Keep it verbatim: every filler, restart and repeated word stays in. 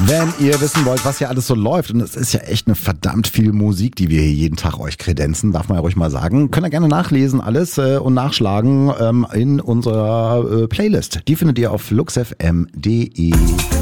Wenn ihr wissen wollt, was hier alles so läuft, und es ist ja echt eine verdammt viel Musik, die wir hier jeden Tag euch kredenzen, darf man ja ruhig mal sagen, könnt ihr gerne nachlesen alles äh, und nachschlagen ähm, in unserer äh, Playlist. Die findet ihr auf luxfm punkt de.